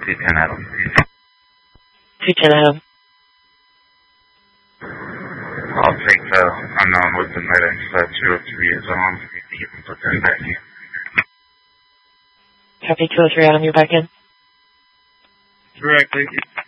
210 Adam, please. 210 Adam. I'll take the unknown with the medics. 203 is on. You can put them back in. Copy 203 Adam, you're back in. Correct, thank you.